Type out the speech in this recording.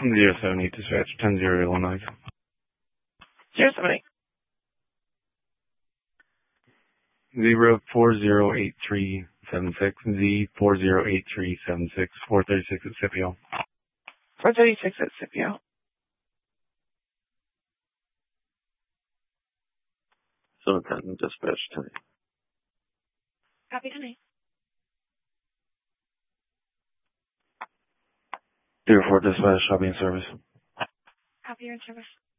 070 dispatch 10-019. 070. 408376 Z408376 436 at Scipio. 436 at Scipio. So then dispatch 10. Copy tonight. 04 dispatch, shopping service. Copy your service.